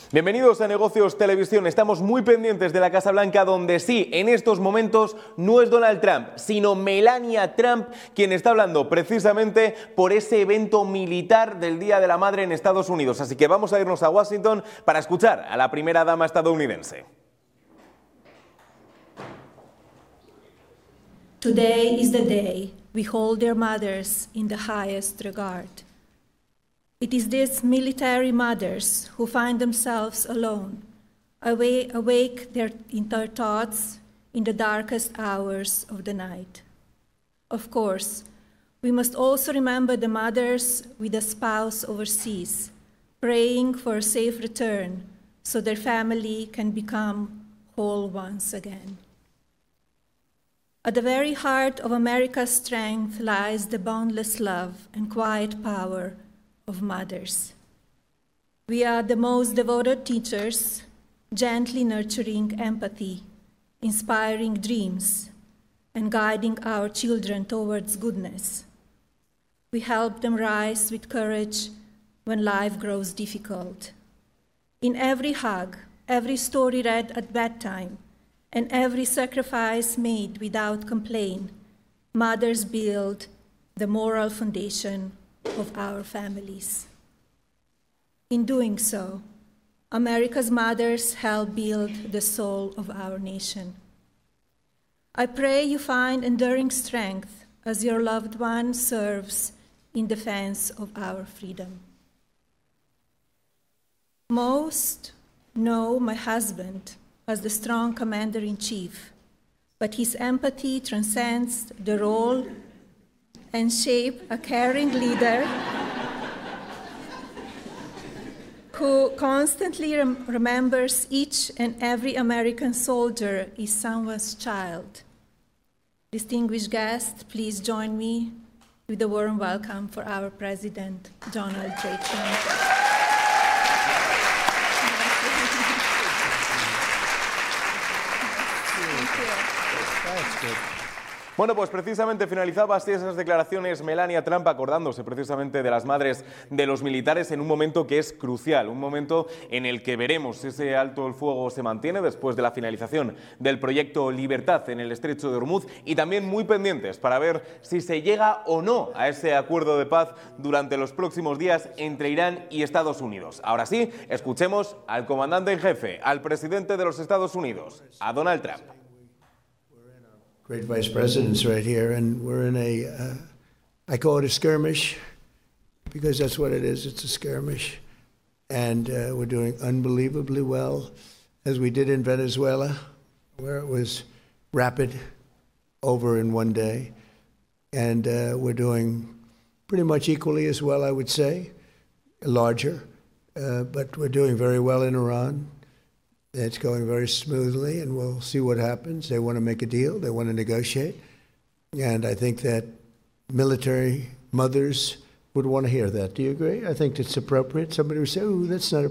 Bienvenidos a Negocios Televisión. Estamos muy pendientes de la Casa Blanca, donde sí, en estos momentos no es Donald Trump, sino Melania Trump quien está hablando precisamente por ese evento militar del Día de la Madre en Estados Unidos. Así que vamos a irnos a Washington para escuchar a la primera dama estadounidense. Today is the day we hold their mothers in the highest regard. It is these military mothers who find themselves alone, awake in their thoughts in the darkest hours of the night. Of course, we must also remember the mothers with a spouse overseas, praying for a safe return so their family can become whole once again. At the very heart of America's strength lies the boundless love and quiet power of mothers. We are the most devoted teachers, gently nurturing empathy, inspiring dreams, and guiding our children towards goodness. We help them rise with courage when life grows difficult. In every hug, every story read at bedtime, and every sacrifice made without complaint, mothers build the moral foundation of our families. In doing so, America's mothers help build the soul of our nation. I pray you find enduring strength as your loved one serves in defense of our freedom. Most know my husband as the strong commander-in-chief, but his empathy transcends the role and shape a caring leader who constantly remembers each and every American soldier is someone's child. Distinguished guests, please join me with a warm welcome for our President, Donald J. Trump. Bueno, pues precisamente finalizaba así esas declaraciones Melania Trump, acordándose precisamente de las madres de los militares en un momento que es crucial, un momento en el que veremos si ese alto el fuego se mantiene después de la finalización del proyecto Libertad en el Estrecho de Hormuz, y también muy pendientes para ver si se llega o no a ese acuerdo de paz durante los próximos días entre Irán y Estados Unidos. Ahora sí, escuchemos al comandante en jefe, al presidente de los Estados Unidos, a Donald Trump. Great vice presidents right here, and we're in I call it a skirmish, because that's what it is, it's a skirmish. And we're doing unbelievably well, as we did in Venezuela, where it was rapid, over in one day. And we're doing pretty much equally as well, I would say, larger, but we're doing very well in Iran. It's going very smoothly, and we'll see what happens. They want to make a deal. They want to negotiate. And I think that military mothers would want to hear that. Do you agree? I think it's appropriate. Somebody would say, oh, that's not